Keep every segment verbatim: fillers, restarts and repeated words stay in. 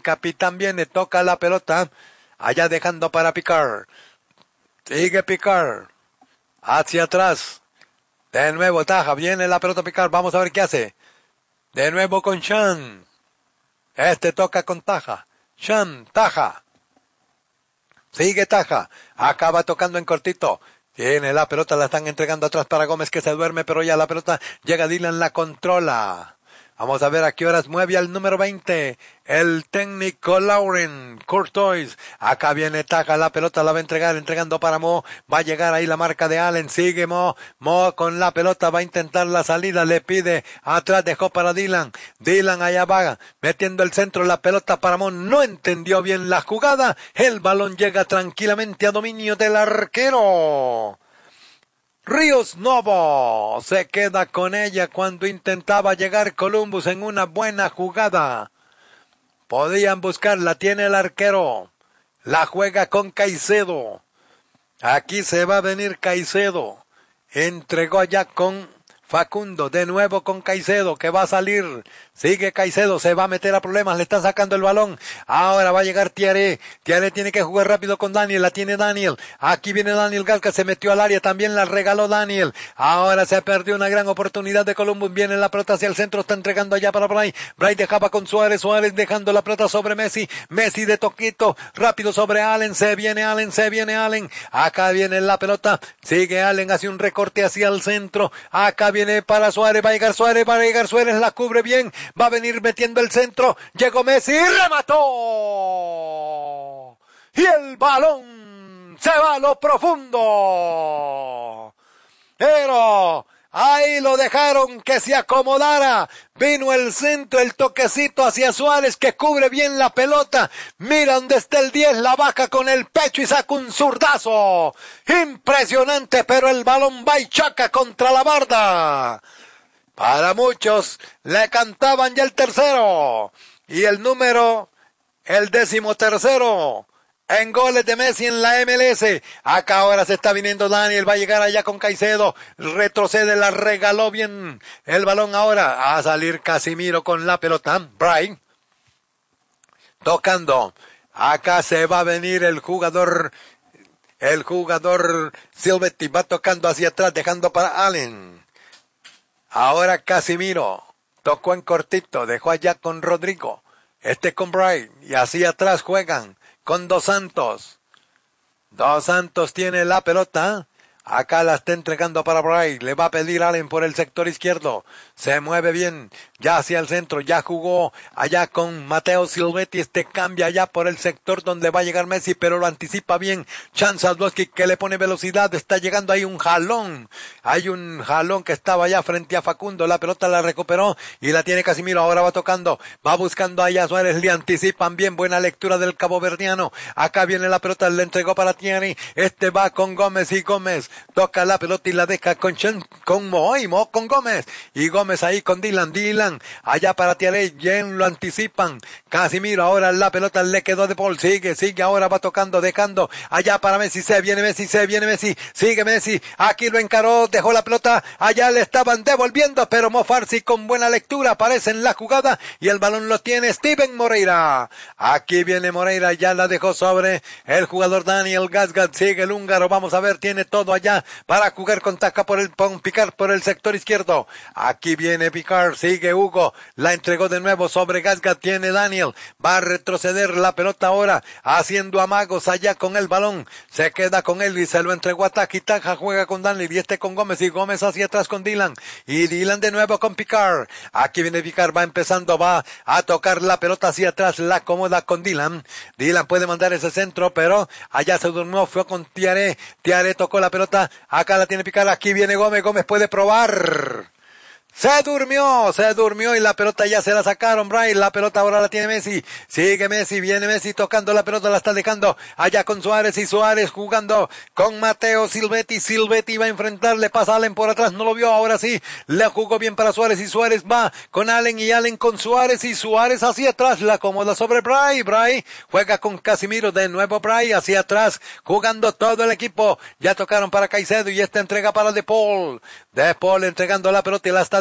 capitán viene, toca la pelota, allá dejando para Picard. Sigue Picard, hacia atrás, de nuevo Taja, viene la pelota Picard, vamos a ver qué hace. De nuevo con Sean, este toca con Taja, Sean, Taja. Sigue Taja, acaba tocando en cortito. Tiene la pelota, la están entregando atrás para Gómez que se duerme, pero ya la pelota llega, Dylan la controla. Vamos a ver a qué horas mueve al número veinte, el técnico Lauren Courtois. Acá viene Taja, la pelota la va a entregar, entregando para Mo. Va a llegar ahí la marca de Allen, sigue Mo. Mo con la pelota va a intentar la salida, le pide atrás, dejó para Dylan. Dylan allá va, metiendo el centro, la pelota para Mo. No entendió bien la jugada. El balón llega tranquilamente a dominio del arquero. Ríos Novo se queda con ella cuando intentaba llegar Columbus en una buena jugada. Podían buscarla, tiene el arquero. La juega con Caicedo. Aquí se va a venir Caicedo. Entregó allá con Facundo, de nuevo con Caicedo, que va a salir. Sigue Caicedo, se va a meter a problemas, le están sacando el balón. Ahora va a llegar Tiare. Tiare tiene que jugar rápido con Daniel, la tiene Daniel. Aquí viene Daniel Galca, se metió al área, también la regaló Daniel. Ahora se perdió una gran oportunidad de Columbus. Viene la pelota hacia el centro, está entregando allá para Bray. Bray dejaba con Suárez, Suárez dejando la pelota sobre Messi. Messi de toquito, rápido sobre Allen, se viene Allen, se viene Allen. Acá viene la pelota, sigue Allen, hace un recorte hacia el centro. Acá viene para Suárez, va a llegar Suárez, va a llegar Suárez, la cubre bien. Va a venir metiendo el centro. Llegó Messi y remató. Y el balón se va a lo profundo. Pero ahí lo dejaron que se acomodara. Vino el centro, el toquecito hacia Suárez que cubre bien la pelota. Mira donde está el diez, la baja con el pecho y saca un zurdazo. Impresionante, pero el balón va y choca contra la barda. Para muchos le cantaban ya el tercero. Y el número, el décimo tercero en goles de Messi en la M L S. Acá ahora se está viniendo Daniel, va a llegar allá con Caicedo. Retrocede, la regaló bien el balón ahora. A salir Casimiro con la pelota. Brian tocando. Acá se va a venir el jugador, el jugador Silvetti va tocando hacia atrás, dejando para Allen. Ahora Casimiro, tocó en cortito, dejó allá con Rodrigo, este con Brian, y así atrás juegan con Dos Santos. Dos Santos tiene la pelota, acá la está entregando para Brian, le va a pedir Allen por el sector izquierdo, se mueve bien, ya hacia el centro, ya jugó allá con Mateo Silvetti, este cambia allá por el sector donde va a llegar Messi, pero lo anticipa bien, Chan Sadlowski que le pone velocidad, está llegando ahí un jalón, hay un jalón que estaba allá frente a Facundo, la pelota la recuperó y la tiene Casimiro, ahora va tocando, va buscando allá Suárez, le anticipan bien, buena lectura del caboverdiano, acá viene la pelota, le entregó para Thierry, este va con Gómez y Gómez, toca la pelota y la deja con Chen, con Mo, y Mo con Gómez, y Gómez ahí con Dylan, Dylan, allá para Tiare, bien lo anticipan, Casimiro, ahora la pelota le quedó de Paul, sigue, sigue, ahora va tocando, dejando, allá para Messi, se viene Messi, se viene Messi, sigue Messi, aquí lo encaró, dejó la pelota, allá le estaban devolviendo, pero Mo Farsi con buena lectura aparece en la jugada, y el balón lo tiene Steven Moreira, aquí viene Moreira, ya la dejó sobre el jugador Daniel Gasgat, sigue el húngaro, vamos a ver, tiene todo allá, para jugar con Taca por el, con Picard por el sector izquierdo, aquí viene Picard, sigue Hugo, la entregó de nuevo sobre Gasgat, tiene Daniel, va a retroceder la pelota ahora, haciendo amagos allá con el balón, se queda con él y se lo entregó a Taca y Taca juega con Daniel y este con Gómez y Gómez hacia atrás con Dylan y Dylan de nuevo con Picard, aquí viene Picard, va empezando, va a tocar la pelota hacia atrás, la acomoda con Dylan, Dylan puede mandar ese centro pero allá se durmió, fue con Tiare, Tiare tocó la pelota, acá la tiene Picard, aquí viene Gómez, Gómez puede probar, se durmió, se durmió y la pelota ya se la sacaron, Brian, la pelota ahora la tiene Messi, sigue Messi, viene Messi tocando la pelota, la está dejando allá con Suárez y Suárez jugando con Mateo Silvetti, Silvetti va a enfrentar, le pasa a Allen por atrás, no lo vio, ahora sí, le jugó bien para Suárez y Suárez va con Allen y Allen con Suárez y Suárez hacia atrás, la acomoda sobre Brian, Brian juega con Casimiro, de nuevo Brian hacia atrás, jugando todo el equipo, ya tocaron para Caicedo y esta entrega para De Paul, De Paul entregando la pelota y la está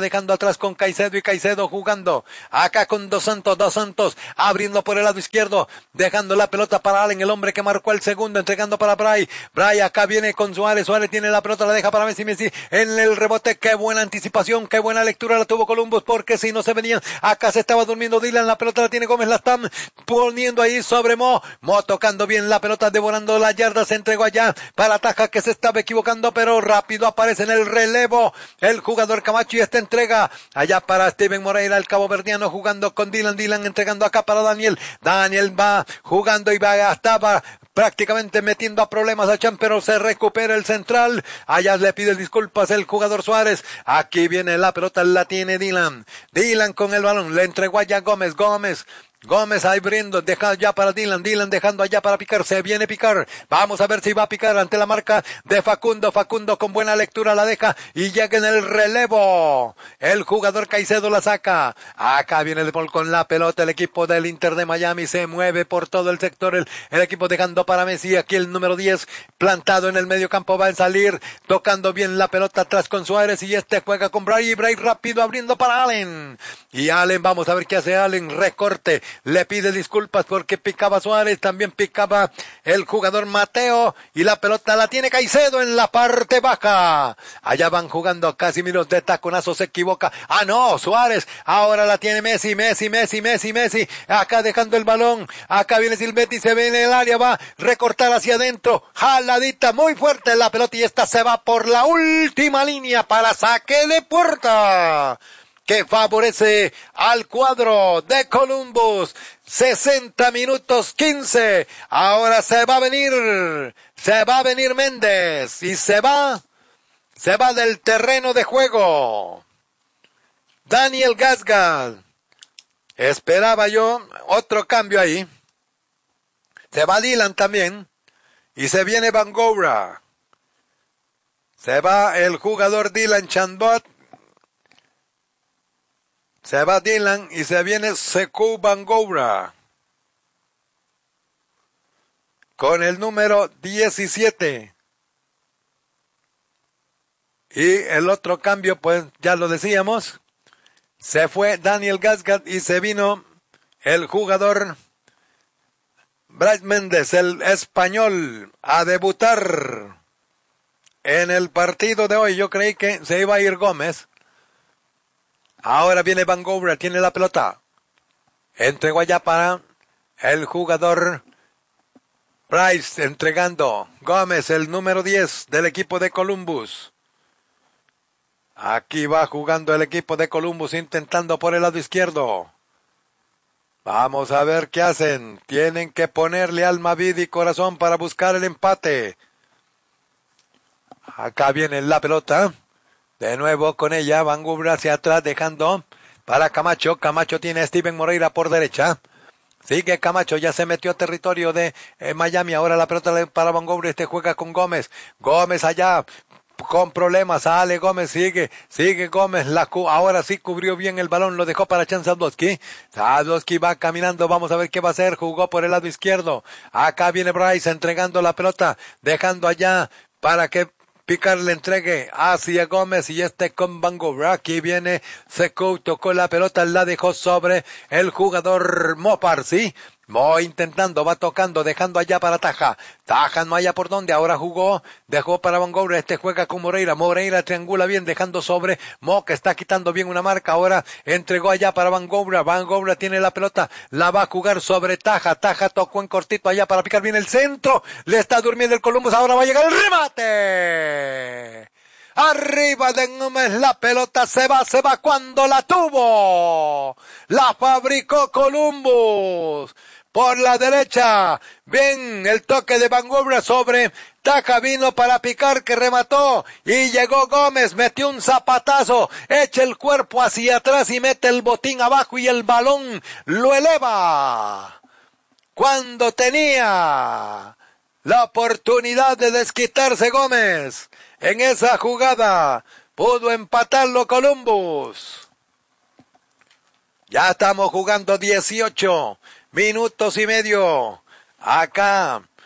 dejando atrás con Caicedo y Caicedo jugando acá con Dos Santos, Dos Santos abriendo por el lado izquierdo, dejando la pelota para Allen, el hombre que marcó el segundo, entregando para Bray, Bray acá viene con Suárez, Suárez tiene la pelota, la deja para Messi, Messi en el rebote, qué buena anticipación, qué buena lectura la tuvo Columbus, porque si no se venían, acá se estaba durmiendo Dylan, la pelota la tiene Gómez, la están poniendo ahí sobre Mo, Mo tocando bien la pelota, devorando la yarda, se entregó allá para Taja que se estaba equivocando, pero rápido aparece en el relevo el jugador Camacho y esta entrega allá para Steven Moreira, el cabo verdiano jugando con Dylan, Dylan entregando acá para Daniel, Daniel va jugando y va, estaba prácticamente metiendo a problemas a Chan, pero se recupera el central, allá le pide disculpas el jugador Suárez, aquí viene la pelota, la tiene Dylan, Dylan con el balón, le entregó allá Gómez, Gómez, Gómez ahí abriendo, deja ya para Dylan, Dylan dejando allá para Picar, se viene Picar, vamos a ver si va a picar ante la marca de Facundo, Facundo con buena lectura la deja y llega en el relevo, el jugador Caicedo la saca, acá viene el gol con la pelota, el equipo del Inter de Miami se mueve por todo el sector, el, el equipo dejando para Messi, aquí el número diez plantado en el medio campo va a salir, tocando bien la pelota atrás con Suárez y este juega con Bray, Bray rápido abriendo para Allen, y Allen, vamos a ver qué hace Allen, recorte, le pide disculpas porque picaba Suárez, también picaba el jugador Mateo y la pelota la tiene Caicedo en la parte baja. Allá van jugando Casimiro de taconazo, se equivoca. Ah no, Suárez, ahora la tiene Messi, Messi, Messi, Messi, Messi, acá dejando el balón, acá viene Silvetti, se ve en el área, va a recortar hacia adentro, jaladita muy fuerte la pelota y esta se va por la última línea para saque de puerta, que favorece al cuadro de Columbus. sesenta minutos quince. Ahora se va a venir, se va a venir Méndez y se va, se va del terreno de juego. Daniel Gasgal. Esperaba yo otro cambio ahí. Se va Dylan también y se viene Van Goura. Se va el jugador Dylan Chandbot. Se va Dylan y se viene Sekou Van Goura con el número diecisiete. Y el otro cambio, pues ya lo decíamos, se fue Daniel Gasgat y se vino el jugador Bryce Méndez, el español, a debutar en el partido de hoy. Yo creí que se iba a ir Gómez. Ahora viene Van Goura, tiene la pelota. Entregó allá para el jugador Bryce, entregando Gómez, el número diez del equipo de Columbus. Aquí va jugando el equipo de Columbus, intentando por el lado izquierdo. Vamos a ver qué hacen. Tienen que ponerle alma, vida y corazón para buscar el empate. Acá viene la pelota. De nuevo con ella, Van Goura hacia atrás, dejando para Camacho. Camacho tiene a Steven Moreira por derecha. Sigue Camacho, ya se metió a territorio de eh, Miami. Ahora la pelota para Van Goura, este juega con Gómez. Gómez allá, con problemas, sale Gómez, sigue, sigue Gómez, la cu ahora sí cubrió bien el balón, lo dejó para Chan Sadlowski. Sadlowski va caminando, vamos a ver qué va a hacer, jugó por el lado izquierdo. Acá viene Bryce entregando la pelota, dejando allá para que Picar le entregue hacia Gómez y este con Van Goura. Aquí viene Sekou, tocó la pelota, la dejó sobre el jugador Mopar, ¿sí? Mo intentando, va tocando, dejando allá para Taja. Taja no haya por dónde, ahora jugó, dejó para Van Goura, este juega con Moreira. Moreira triangula bien, dejando sobre Mo, que está quitando bien una marca. Ahora entregó allá para Van Goura. Van Goura tiene la pelota, la va a jugar sobre Taja. Taja tocó en cortito allá para picar bien el centro. Le está durmiendo el Columbus, ahora va a llegar el remate. Arriba de Gómez, la pelota se va, se va cuando la tuvo. La fabricó Columbus. Por la derecha, bien el toque de Van Goura sobre Taja, vino para picar que remató y llegó Gómez, metió un zapatazo, echa el cuerpo hacia atrás y mete el botín abajo y el balón lo eleva. Cuando tenía la oportunidad de desquitarse Gómez, en esa jugada pudo empatarlo Columbus. Ya estamos jugando dieciocho minutos y medio. Acá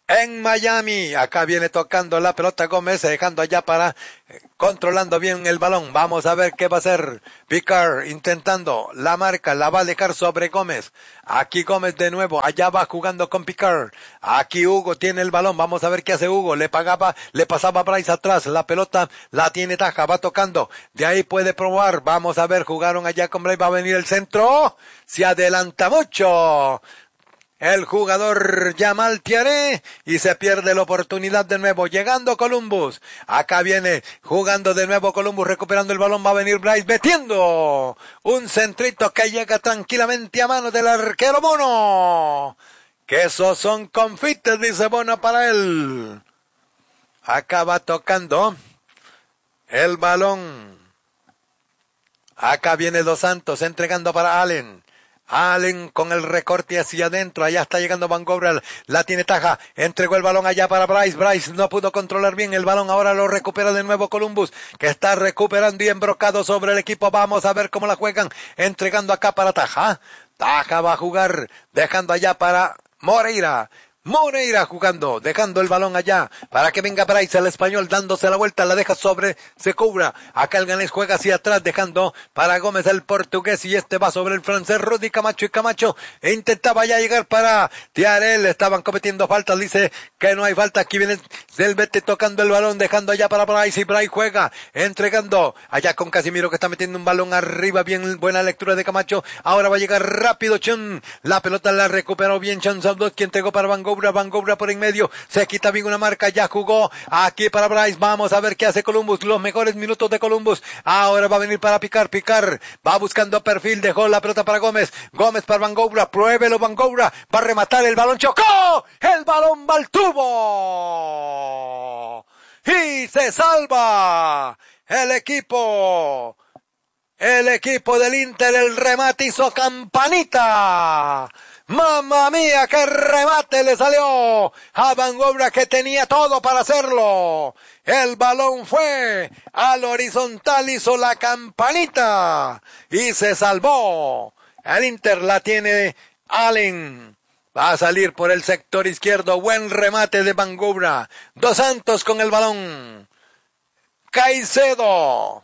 en Miami. Acá viene tocando la pelota Gómez, dejando allá para, eh, controlando bien el balón. Vamos a ver qué va a hacer Picard, intentando la marca, la va a dejar sobre Gómez. Aquí Gómez de nuevo, allá va jugando con Picard. Aquí Hugo tiene el balón, vamos a ver qué hace Hugo. Le pagaba, le pasaba a Bryce atrás, la pelota la tiene Taja, va tocando. De ahí puede probar, vamos a ver, jugaron allá con Bryce, va a venir el centro. Se adelanta mucho el jugador Yamal Tiaré y se pierde la oportunidad de nuevo, llegando Columbus. Acá viene jugando de nuevo Columbus, recuperando el balón, va a venir Bryce metiendo un centrito que llega tranquilamente a manos del arquero Bono. Que esos son confites, dice Bono para él. Acá va tocando el balón. Acá viene Dos Santos entregando para Allen. Allen con el recorte hacia adentro, allá está llegando Van Gogh, la tiene Taja, entregó el balón allá para Bryce, Bryce no pudo controlar bien el balón, ahora lo recupera de nuevo Columbus, que está recuperando y embrocado sobre el equipo, vamos a ver cómo la juegan, entregando acá para Taja, Taja va a jugar, dejando allá para Moreira, Moreira jugando, dejando el balón allá, para que venga Bryce, el español, dándose la vuelta, la deja sobre, se cubra, acá el ganés juega hacia atrás, dejando para Gómez el portugués, y este va sobre el francés, Rudy Camacho, y Camacho e intentaba ya llegar para Tiarel, estaban cometiendo faltas, dice que no hay falta, aquí viene Selvete tocando el balón, dejando allá para Bryce, y Bryce juega, entregando, allá con Casimiro que está metiendo un balón arriba, bien buena lectura de Camacho, ahora va a llegar rápido Chun, la pelota la recuperó bien Chun Sabdos, entregó para Van Gogh, Van Gogh por en medio, se quita bien una marca, ya jugó aquí para Bryce, vamos a ver qué hace Columbus, los mejores minutos de Columbus, ahora va a venir para Picar, Picar, va buscando perfil, dejó la pelota para Gómez, Gómez para Van Gogh, pruébelo Van Gogh, va a rematar el balón, chocó, el balón va al tubo, y se salva el equipo, el equipo del Inter, el remate hizo campanita, ¡mamma mía, qué remate le salió a Van Gogh, que tenía todo para hacerlo! El balón fue al horizontal, hizo la campanita y se salvó. El Inter la tiene Allen. Va a salir por el sector izquierdo. Buen remate de Van Gogh. Dos Santos con el balón. Caicedo.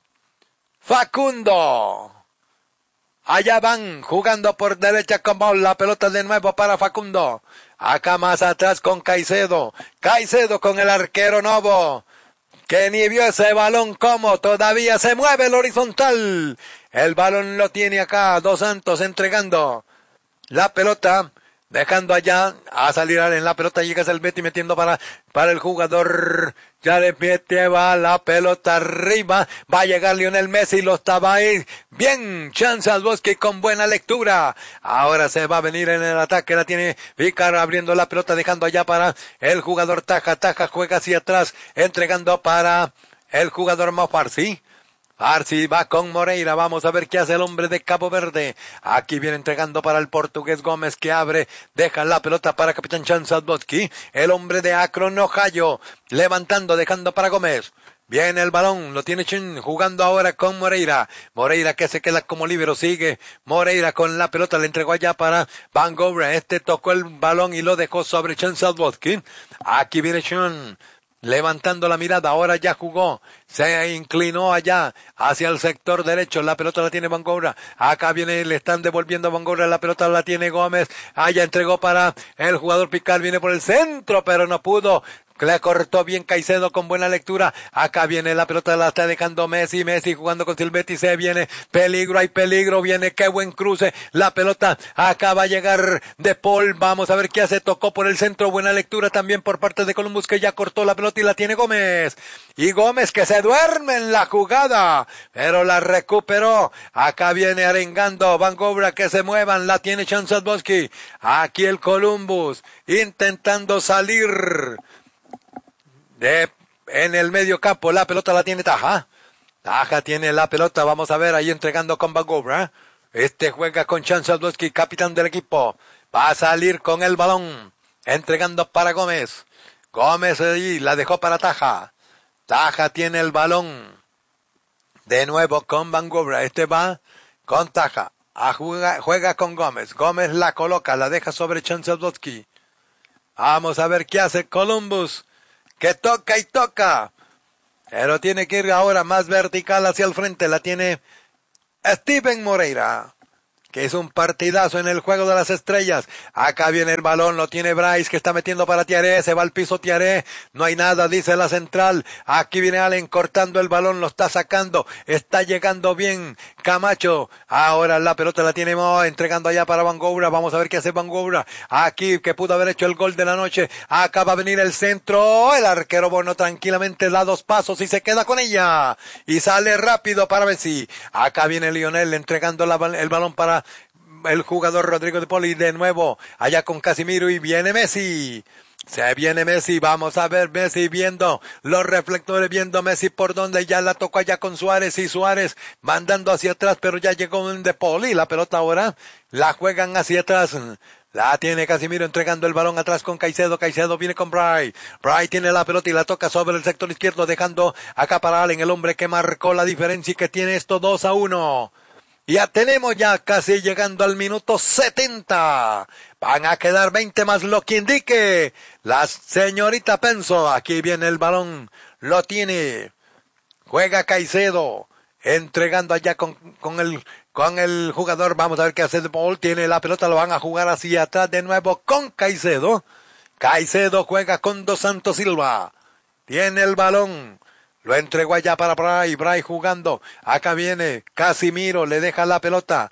Facundo. Allá van jugando por derecha con Paul, la pelota de nuevo para Facundo. Acá más atrás con Caicedo. Caicedo con el arquero Novo, que ni vio ese balón como todavía se mueve el horizontal. El balón lo tiene acá Dos Santos entregando la pelota, dejando allá a salir en la pelota, llega Selvete metiendo para, para el jugador, ya le mete, va la pelota arriba, va a llegar Lionel Messi, lo estaba ahí, bien, chance al Bosque con buena lectura, ahora se va a venir en el ataque, la tiene Vicar abriendo la pelota, dejando allá para el jugador Taja, Taja juega hacia atrás, entregando para el jugador Mofarsi. Arci va con Moreira, vamos a ver qué hace el hombre de Cabo Verde. Aquí viene entregando para el portugués Gómez, que abre, deja la pelota para Capitán Chan Sadbotsky, el hombre de Akron, Ohio, levantando, dejando para Gómez. Viene el balón, lo tiene Chen jugando ahora con Moreira. Moreira que se queda como líbero, sigue Moreira con la pelota, le entregó allá para Van Gogh. Este tocó el balón y lo dejó sobre Chan Sadbotsky. Aquí viene Chen levantando la mirada, ahora ya jugó, se inclinó allá hacia el sector derecho, la pelota la tiene Van Gogh, acá viene, le están devolviendo a Van Gogh, la pelota la tiene Gómez, allá entregó para el jugador Picar, viene por el centro, pero no pudo, le cortó bien Caicedo con buena lectura, acá viene la pelota, la está dejando Messi, Messi jugando con Silvetti, se viene, peligro, hay peligro, viene, qué buen cruce, la pelota, acá va a llegar De Paul, vamos a ver qué hace, tocó por el centro, buena lectura también por parte de Columbus, que ya cortó la pelota y la tiene Gómez, y Gómez que se duerme en la jugada, pero la recuperó, acá viene arengando Van Gogh, que se muevan, la tiene Chan Sadbotsky, aquí el Columbus, intentando salir de en el medio campo, la pelota la tiene Taja. Taja tiene la pelota, vamos a ver, ahí entregando con Van Gogh, ¿eh? Este juega con Chan Sadbotsky, capitán del equipo. Va a salir con el balón, entregando para Gómez. Gómez ahí, la dejó para Taja. Taja tiene el balón. De nuevo con Van Gogh, este va con Taja. A juega, juega con Gómez. Gómez la coloca, la deja sobre Chan Sadbotsky. Vamos a ver qué hace Columbus, que toca y toca. Pero tiene que ir ahora más vertical hacia el frente. La tiene Steven Moreira, que es un partidazo en el juego de las estrellas. Acá viene el balón, lo tiene Bryce, que está metiendo para Tiaré, se va al piso Tiaré, no hay nada, dice la central. Aquí viene Allen cortando el balón, lo está sacando, está llegando bien Camacho. Ahora la pelota la tiene Mo, entregando allá para Bangoura. Vamos a ver qué hace Bangoura. Aquí, que pudo haber hecho el gol de la noche. Acá va a venir el centro, el arquero Bono tranquilamente da dos pasos y se queda con ella. Y sale rápido para Messi. Acá viene Lionel entregando la, el balón para el jugador Rodrigo de Poli, de nuevo allá con Casimiro, y viene Messi. Se viene Messi, vamos a ver Messi viendo los reflectores, viendo Messi por donde ya la tocó allá con Suárez, y Suárez mandando hacia atrás, pero ya llegó un de Poli. La pelota ahora la juegan hacia atrás. La tiene Casimiro entregando el balón atrás con Caicedo. Caicedo viene con Bray. Bray tiene la pelota y la toca sobre el sector izquierdo, dejando acá para Allen, el hombre que marcó la diferencia y que tiene esto dos a uno. Ya tenemos ya casi llegando al minuto setenta. Van a quedar veinte más lo que indique la señorita Penso. Aquí viene el balón. Lo tiene. Juega Caicedo. Entregando allá con, con el, con el jugador. Vamos a ver qué hace de Paul. Tiene la pelota. Lo van a jugar hacia atrás de nuevo con Caicedo. Caicedo juega con Dos Santos Silva. Tiene el balón. Lo entregó allá para Bray, Bray jugando. Acá viene Casimiro, le deja la pelota.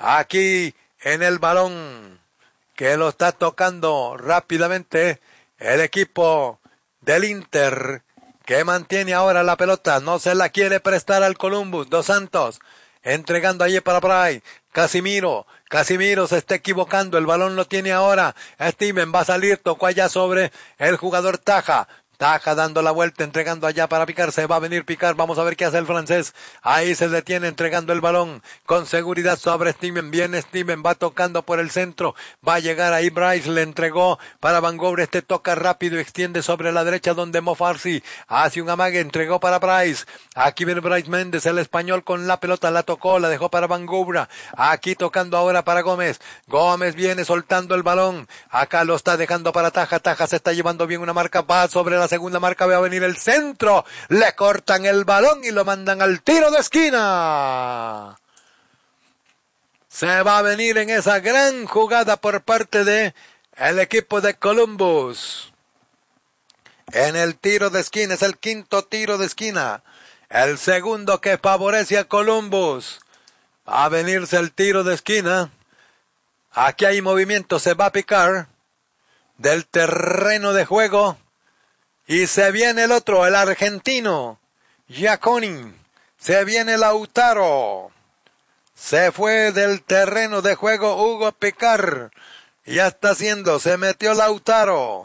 Aquí en el balón, que lo está tocando rápidamente el equipo del Inter, que mantiene ahora la pelota. No se la quiere prestar al Columbus. Dos Santos entregando allí para Bray. Casimiro, Casimiro se está equivocando. El balón lo tiene ahora. Steven va a salir, tocó allá sobre el jugador Taja. Taja dando la vuelta, entregando allá para Picar. Se va a venir Picar. Vamos a ver qué hace el francés. Ahí se detiene entregando el balón con seguridad sobre Steven. Viene Steven, va tocando por el centro. Va a llegar ahí Bryce. Le entregó para Van Gogh. Este toca rápido, extiende sobre la derecha donde Mo Farsi hace un amague. Entregó para Bryce. Aquí viene Bryce Méndez, el español con la pelota. La tocó, la dejó para Van Gogh. Aquí tocando ahora para Gómez. Gómez viene soltando el balón. Acá lo está dejando para Taja. Taja se está llevando bien una marca. Va sobre la segunda marca, va a venir el centro, le cortan el balón y lo mandan al tiro de esquina. Se va a venir en esa gran jugada por parte de el equipo de Columbus. En el tiro de esquina, es el quinto tiro de esquina, el segundo que favorece a Columbus. Va a venirse el tiro de esquina. Aquí hay movimiento, se va a picar del terreno de juego. Y se viene el otro, el argentino, Giaconi. Se viene Lautaro. Se fue del terreno de juego Hugo Picar. Ya está haciendo, se metió Lautaro.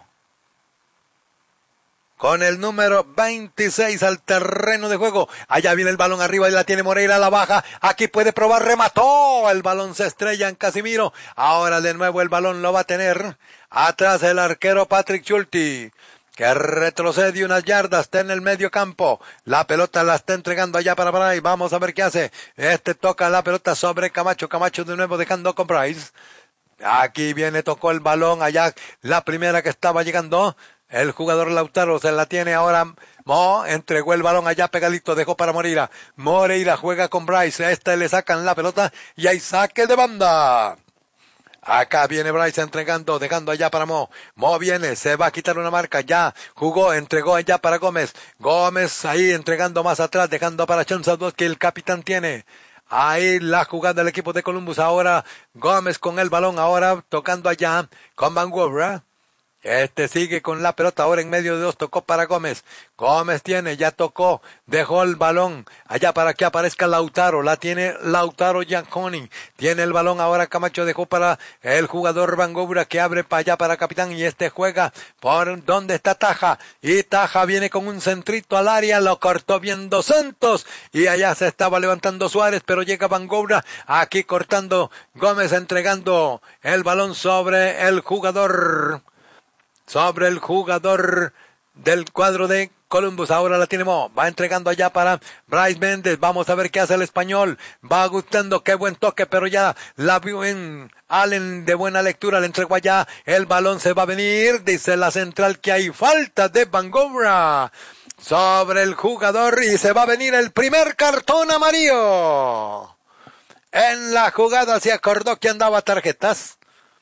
Con el número veintiséis al terreno de juego. Allá viene el balón arriba y la tiene Moreira, la baja. Aquí puede probar, remató. El balón se estrella en Casimiro. Ahora de nuevo el balón lo va a tener atrás el arquero Patrick Schulte, que retrocede unas yardas, está en el medio campo. La pelota la está entregando allá para Bryce. Vamos a ver qué hace. Este toca la pelota sobre Camacho. Camacho de nuevo dejando con Bryce. Aquí viene, tocó el balón allá. La primera que estaba llegando. El jugador Lautaro se la tiene ahora. Mo entregó el balón allá pegadito, dejó para Moreira. Moreira juega con Bryce. A este le sacan la pelota y hay saque de banda. Acá viene Bryce entregando, dejando allá para Mo. Mo viene, se va a quitar una marca, ya jugó, entregó allá para Gómez. Gómez ahí entregando más atrás, dejando para Chonsaldos, que el capitán tiene. Ahí la jugada del equipo de Columbus. Ahora Gómez con el balón, ahora tocando allá con Van Gogh. Este sigue con la pelota ahora en medio de dos, tocó para Gómez. Gómez tiene, ya tocó, dejó el balón allá para que aparezca Lautaro. La tiene Lautaro Gianconi. Tiene el balón ahora Camacho, dejó para el jugador Van Gogh, que abre para allá para capitán, y este juega por donde está Taja. Y Taja viene con un centrito al área, lo cortó bien Dos Santos. Y allá se estaba levantando Suárez, pero llega Van Gogh aquí cortando Gómez, entregando el balón sobre el jugador. Sobre el jugador del cuadro de Columbus ahora la tiene Mo. Va entregando allá para Bryce Méndez. Vamos a ver qué hace el español. Va gustando, qué buen toque, pero ya la vio en Allen de buena lectura. Le entregó allá. El balón se va a venir. Dice la central que hay falta de Bangura sobre el jugador y se va a venir el primer cartón amarillo. En la jugada se acordó que andaba tarjetas.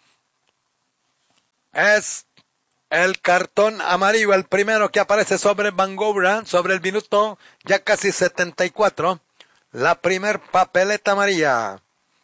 Es el cartón amarillo, el primero que aparece sobre Bangura, sobre el minuto ya casi setenta y cuatro. La primer papeleta amarilla.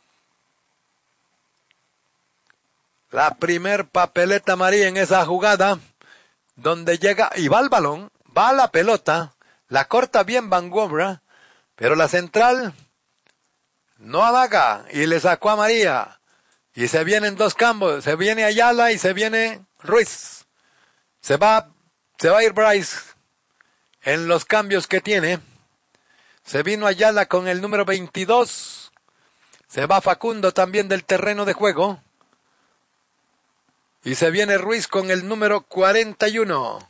La primer papeleta amarilla en esa jugada, donde llega y va el balón, va la pelota, la corta bien Bangura, pero la central no amaga y le sacó a María. Y se vienen dos cambios, se viene Ayala y se viene Ruiz. Se va, se va a ir Bryce en los cambios que tiene. Se vino Ayala con el número veintidós. Se va Facundo también del terreno de juego. Y se viene Ruiz con el número cuarenta y uno.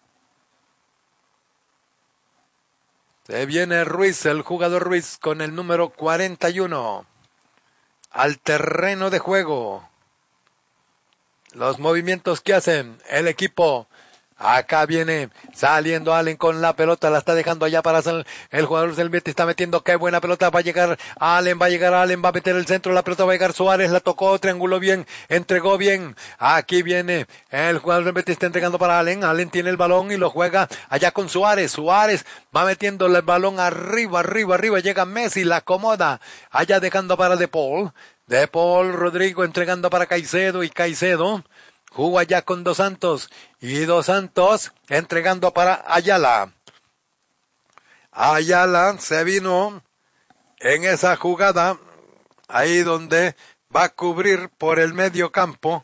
Se viene Ruiz, el jugador Ruiz, con el número cuarenta y uno. Al terreno de juego. Los movimientos que hacen el equipo. Acá viene saliendo Allen con la pelota, la está dejando allá para hacer el jugador del Betis, está metiendo, qué buena pelota, va a llegar Allen, va a llegar Allen, va a meter el centro, la pelota va a llegar Suárez, la tocó, trianguló bien, entregó bien, aquí viene el jugador del Betis, está entregando para Allen, Allen tiene el balón y lo juega allá con Suárez, Suárez va metiendo el balón arriba, arriba, arriba, llega Messi, la acomoda, allá dejando para De Paul, De Paul, Rodrigo entregando para Caicedo y Caicedo, jugó allá con Dos Santos y Dos Santos entregando para Ayala. Ayala se vino en esa jugada, ahí donde va a cubrir por el medio campo,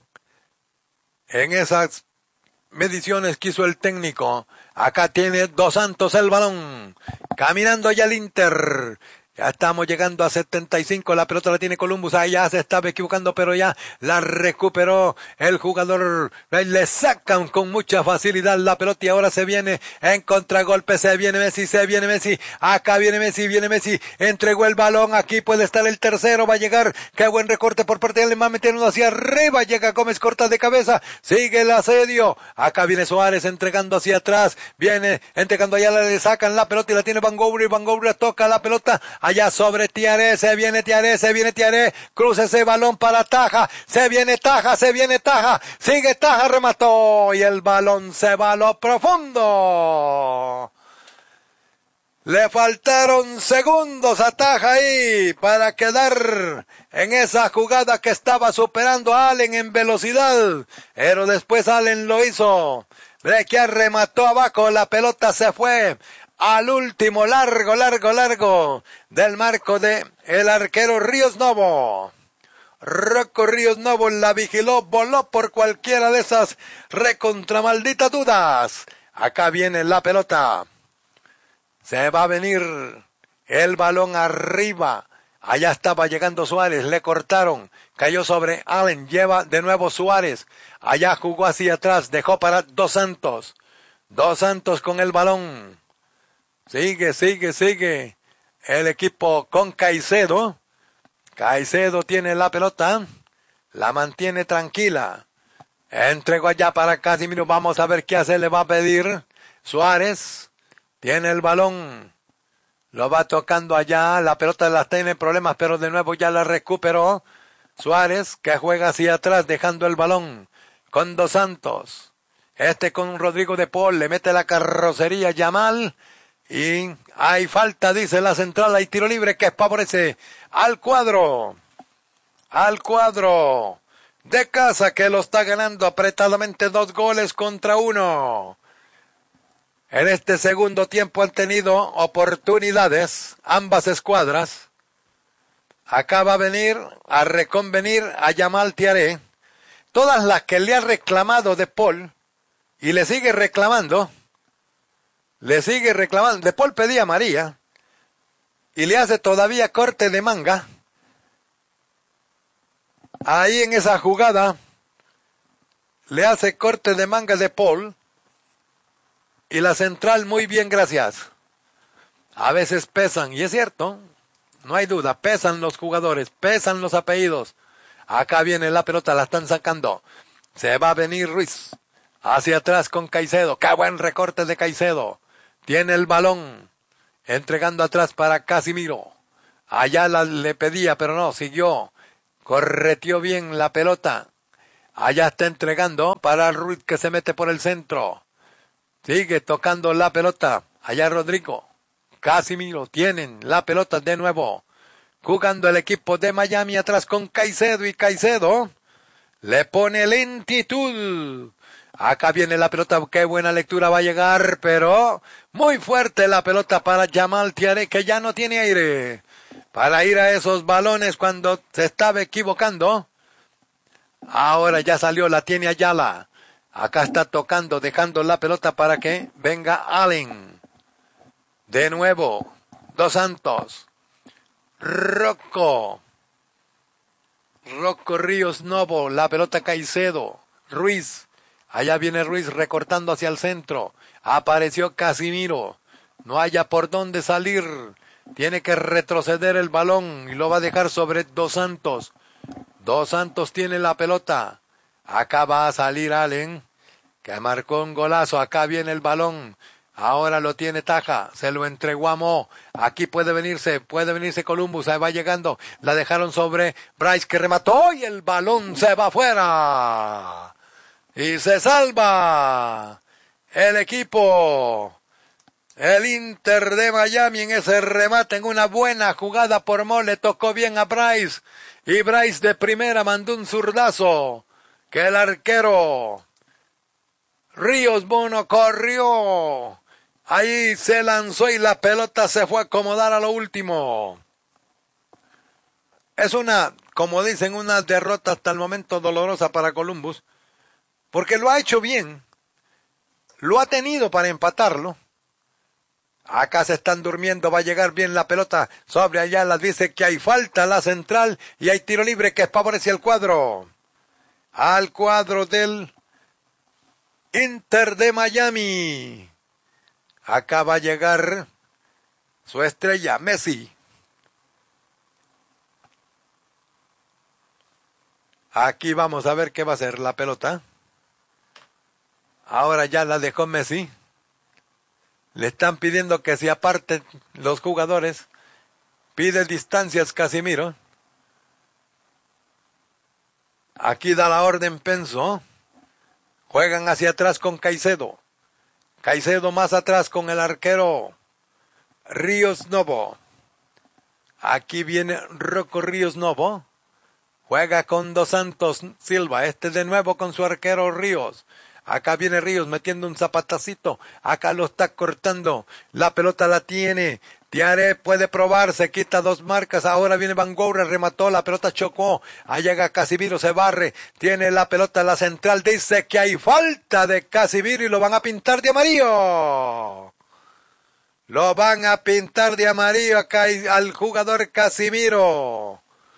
en esas mediciones que hizo el técnico. Acá tiene Dos Santos el balón, caminando ya el Inter. Ya estamos llegando a setenta y cinco, la pelota la tiene Columbus, ahí ya se estaba equivocando, pero ya la recuperó el jugador, le sacan con mucha facilidad la pelota y ahora se viene en contragolpe, se viene Messi, se viene Messi, acá viene Messi, viene Messi, entregó el balón, aquí puede estar el tercero, va a llegar, qué buen recorte por parte de Alemán, metiendo hacia arriba, llega Gómez, corta de cabeza, sigue el asedio, acá viene Suárez entregando hacia atrás, viene entregando allá, le sacan la pelota y la tiene Bangura y Bangura toca la pelota, allá sobre Tiaré, se viene Tiaré, se viene Tiaré, cruza ese balón para Taja, se viene Taja, se viene Taja, sigue Taja, remató y el balón se va a lo profundo. Le faltaron segundos a Taja ahí para quedar en esa jugada que estaba superando a Allen en velocidad, pero después Allen lo hizo. Brequiar remató abajo, la pelota se fue al último, largo, largo, largo, del marco de el arquero Ríos Novo. Rocco Ríos Novo la vigiló, voló por cualquiera de esas recontra malditas dudas. Acá viene la pelota. Se va a venir el balón arriba. Allá estaba llegando Suárez, le cortaron, cayó sobre Allen, lleva de nuevo Suárez. Allá jugó hacia atrás, dejó para Dos Santos. Dos Santos con el balón. Sigue, sigue, sigue el equipo con Caicedo. Caicedo tiene la pelota, la mantiene tranquila. Entregó allá para Casimiro, vamos a ver qué hace, le va a pedir Suárez. Tiene el balón, lo va tocando allá, la pelota la tiene problemas, pero de nuevo ya la recuperó. Suárez, que juega hacia atrás, dejando el balón con Dos Santos. Este con Rodrigo de Paul, le mete la carrocería Yamal. Y hay falta, dice la central, hay tiro libre que favorece al cuadro, al cuadro de casa que lo está ganando apretadamente dos goles contra uno. En este segundo tiempo han tenido oportunidades ambas escuadras. Acá va a venir a reconvenir a Yamal Tiaré, todas las que le ha reclamado de Paul y le sigue reclamando. Le sigue reclamando. De Paul pedía a María y le hace todavía corte de manga. Ahí en esa jugada le hace corte de manga de Paul. y la central muy bien, gracias. A veces pesan, y es cierto, no hay duda, pesan los jugadores, pesan los apellidos. Acá viene la pelota, la están sacando. Se va a venir Ruiz. Hacia atrás con Caicedo. ¡Qué buen recorte de Caicedo! Tiene el balón. Entregando atrás para Casimiro. Ayala le pedía, pero no, siguió. Correteó bien la pelota. Allá está entregando para Ruiz que se mete por el centro. Sigue tocando la pelota. Allá Rodrigo. Casimiro. Tienen la pelota de nuevo. Jugando el equipo de Miami atrás con Caicedo y Caicedo le pone lentitud. Acá viene la pelota, qué buena lectura va a llegar, pero muy fuerte la pelota para Yamal Tiare, que ya no tiene aire para ir a esos balones cuando se estaba equivocando. Ahora ya salió, la tiene Ayala. Acá está tocando, dejando la pelota para que venga Allen. De nuevo, Dos Santos. Rocco. Rocco Ríos Novo, la pelota Caicedo. Ruiz. Allá viene Ruiz recortando hacia el centro. Apareció Casimiro. No haya por dónde salir. Tiene que retroceder el balón y lo va a dejar sobre Dos Santos. Dos Santos tiene la pelota. Acá va a salir Allen, que marcó un golazo. Acá viene el balón. Ahora lo tiene Taja, se lo entregó a Mo. Aquí puede venirse, puede venirse Columbus, ahí va llegando. La dejaron sobre Bryce que remató y el balón se va afuera. Y se salva el equipo. El Inter de Miami en ese remate, en una buena jugada por Mo, le tocó bien a Bryce. Y Bryce de primera mandó un zurdazo que el arquero Ríos Bono corrió. Ahí se lanzó y la pelota se fue a acomodar a lo último. Es una, como dicen, una derrota hasta el momento dolorosa para Columbus, porque lo ha hecho bien, lo ha tenido para empatarlo. Acá se están durmiendo, va a llegar bien la pelota sobre Ayala, dice que hay falta la central y hay tiro libre que favorece el cuadro. Al cuadro del Inter de Miami. Acá va a llegar su estrella, Messi. Aquí vamos a ver qué va a hacer la pelota. Ahora ya la dejó Messi. Le están pidiendo que se aparten los jugadores. Pide distancias Casimiro. Aquí da la orden Penso. Juegan hacia atrás con Caicedo. Caicedo más atrás con el arquero Ríos Novo. Aquí viene Rocco Ríos Novo. Juega con Dos Santos Silva. Este de nuevo con su arquero Ríos. Acá viene Ríos metiendo un zapatacito. Acá lo está cortando. La pelota la tiene. Tiare puede probar. Se quita dos marcas. Ahora viene Van Gogh. Remató. La pelota chocó. Ahí llega Casimiro. Se barre. Tiene la pelota en la central. Dice que hay falta de Casimiro y lo van a pintar de amarillo. Lo van a pintar de amarillo acá al jugador Casimiro.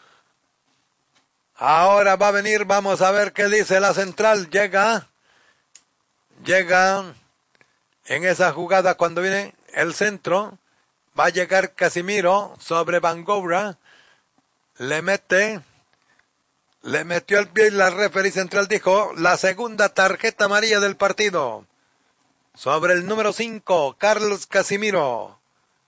Ahora va a venir. Vamos a ver qué dice la central. Llega. Llega en esa jugada cuando viene el centro, va a llegar Casimiro sobre Van Gogh, le mete, le metió el pie y la referee central dijo la segunda tarjeta amarilla del partido sobre el número cinco, Carlos Casimiro.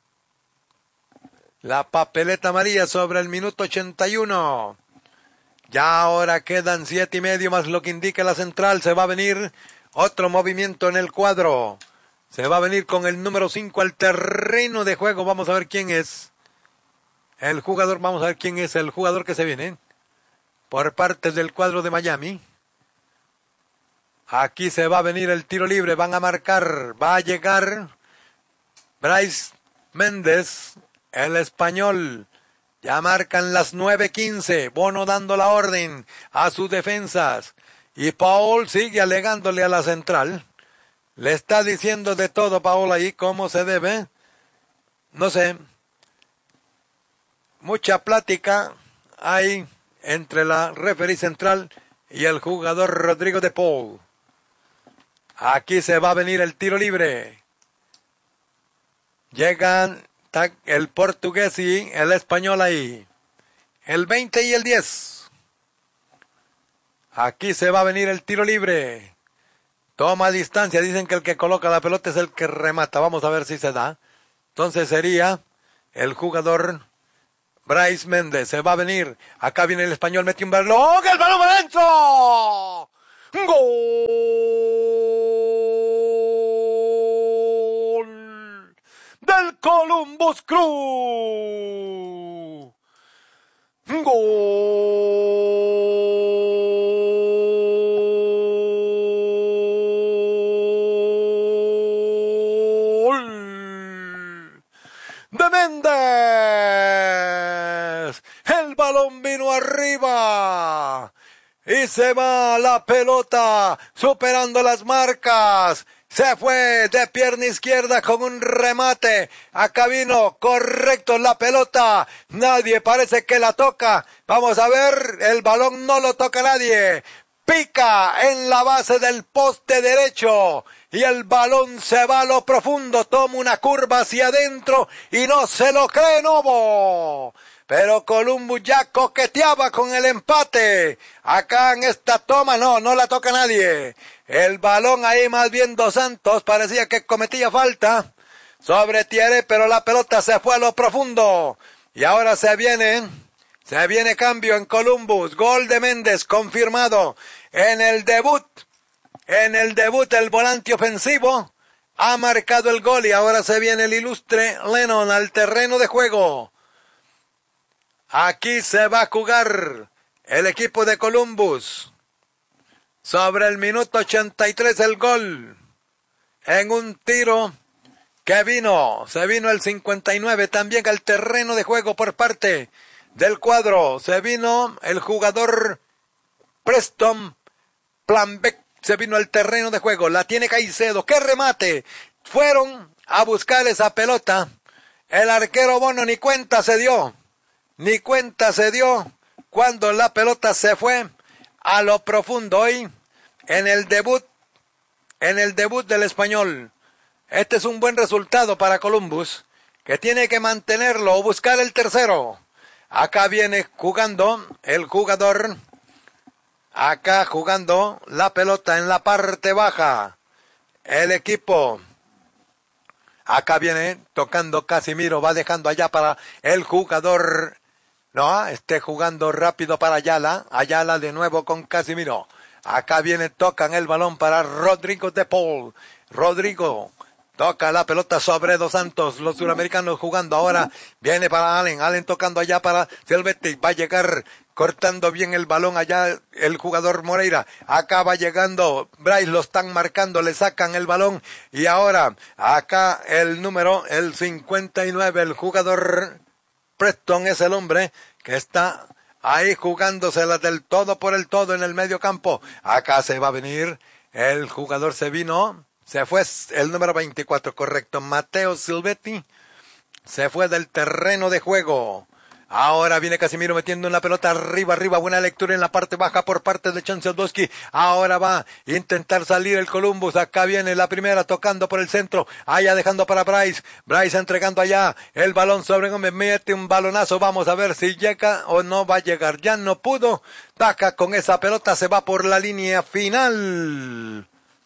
La papeleta amarilla sobre el minuto ochenta y uno. Ya ahora quedan siete y medio más lo que indica la central, se va a venir otro movimiento en el cuadro. Se va a venir con el número cinco al terreno de juego. Vamos a ver quién es el jugador. Vamos a ver quién es el jugador que se viene por parte del cuadro de Miami. Aquí se va a venir el tiro libre. Van a marcar. Va a llegar Bryce Méndez, el español. Ya marcan las nueve quince. Bono dando la orden a sus defensas. Y Paul sigue alegándole a la central. Le está diciendo de todo Paul ahí, cómo se debe. No sé. Mucha plática hay entre la referee central y el jugador Rodrigo de Paul. Aquí se va a venir el tiro libre. Llegan el portugués y el español ahí. El veinte y el diez. Aquí se va a venir el tiro libre. Toma distancia. Dicen que el que coloca la pelota es el que remata. Vamos a ver si se da. Entonces sería el jugador Brais Méndez. Se va a venir. Acá viene el español. Mete un balón. ¡El balón adentro! ¡Gol! Del Columbus Crew. ¡Gol! De Méndez. El balón vino arriba. Y se va la pelota superando las marcas. Se fue de pierna izquierda con un remate. Acá vino correcto la pelota. Nadie parece que la toca. Vamos a ver. El balón no lo toca nadie. Pica en la base del poste derecho. Y el balón se va a lo profundo. Toma una curva hacia adentro. Y no se lo cree Novo. Pero Columbus ya coqueteaba con el empate. Acá en esta toma no, no la toca nadie. El balón ahí más bien Dos Santos parecía que cometía falta sobre Thierry, pero la pelota se fue a lo profundo. Y ahora se viene, se viene cambio en Columbus. Gol de Méndez confirmado en el debut. En el debut el volante ofensivo ha marcado el gol y ahora se viene el ilustre Lennon al terreno de juego. Aquí se va a jugar el equipo de Columbus. Sobre el minuto ochenta y tres el gol. En un tiro que vino, se vino el cincuenta y nueve también al terreno de juego por parte del cuadro. Se vino el jugador Preston Planbeck, se vino al terreno de juego. La tiene Caicedo. ¡Qué remate! Fueron a buscar esa pelota. El arquero Bono ni cuenta se dio. Ni cuenta se dio cuando la pelota se fue a lo profundo hoy en el debut, en el debut del español. Este es un buen resultado para Columbus, que tiene que mantenerlo o buscar el tercero. Acá viene jugando el jugador, acá jugando la pelota en la parte baja. El equipo. Acá viene tocando Casimiro, va dejando allá para el jugador. No, esté jugando rápido para Ayala. Ayala de nuevo con Casimiro. Acá viene, tocan el balón para Rodrigo de Paul. Rodrigo toca la pelota sobre Dos Santos. Los suramericanos jugando ahora. Viene para Allen. Allen tocando allá para Silvetti. Va a llegar cortando bien el balón allá el jugador Moreira. Acá va llegando Bryce. Lo están marcando. Le sacan el balón. Y ahora acá el número, el cincuenta y nueve, el jugador Preston es el hombre que está ahí jugándosela del todo por el todo en el medio campo. Acá se va a venir el jugador, se vino, se fue el número veinticuatro, correcto, Mateo Silvetti, se fue del terreno de juego. Ahora viene Casimiro metiendo una pelota arriba, arriba, buena lectura en la parte baja por parte de Chanceldowski. Ahora va a intentar salir el Columbus. Acá viene la primera tocando por el centro. Allá dejando para Bryce. Bryce entregando allá el balón sobre Gómez. Mete un balonazo. Vamos a ver si llega o no va a llegar. Ya no pudo. Taca con esa pelota. Se va por la línea final.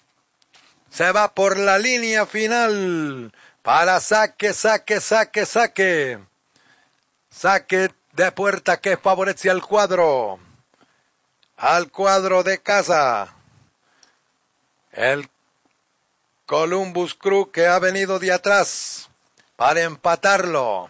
Se va por la línea final. Para saque, saque, saque, saque. Saque de puerta que favorece al cuadro. Al cuadro de casa. El Columbus Crew que ha venido de atrás para empatarlo.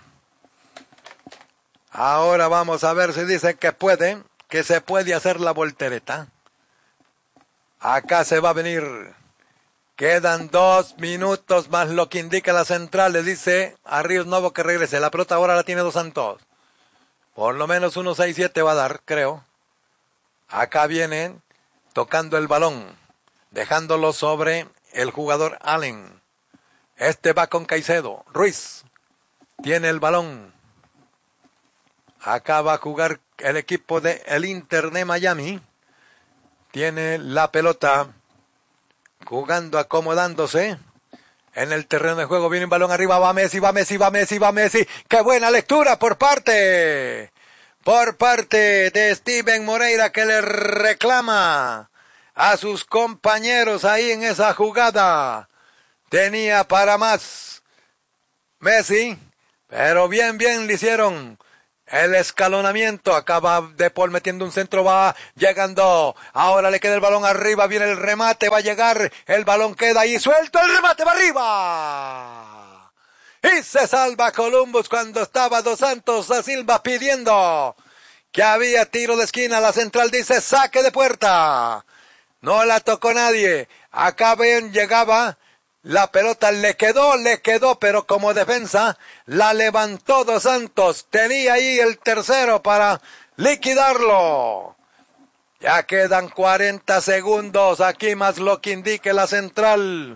Ahora vamos a ver si dicen que puede, que se puede hacer la voltereta. Acá se va a venir. Quedan dos minutos más lo que indica la central. Le dice a Ríos Novo que regrese. La pelota ahora la tiene Dos Santos. Por lo menos uno seis siete va a dar, creo. Acá viene tocando el balón. Dejándolo sobre el jugador Allen. Este va con Caicedo. Ruiz tiene el balón. Acá va a jugar el equipo de el Inter de Miami. Tiene la pelota jugando, acomodándose. En el terreno de juego viene un balón arriba, va Messi, va Messi, va Messi, va Messi. ¡Qué buena lectura por parte! Por parte de Steven Moreira, que le reclama a sus compañeros ahí en esa jugada. Tenía para más Messi, pero bien, bien le hicieron el escalonamiento. Acaba De Paul metiendo un centro, va llegando. Ahora le queda el balón arriba, viene el remate, va a llegar. El balón queda ahí suelto, el remate va arriba. Y se salva Columbus cuando estaba Dos Santos da Silva pidiendo que había tiro de esquina. La central dice saque de puerta. No la tocó nadie. Acá bien llegaba. La pelota le quedó, le quedó, pero como defensa la levantó Dos Santos. Tenía ahí el tercero para liquidarlo. Ya quedan cuarenta segundos. Aquí más lo que indique la central.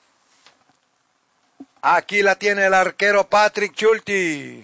Aquí la tiene el arquero Patrick Schulte.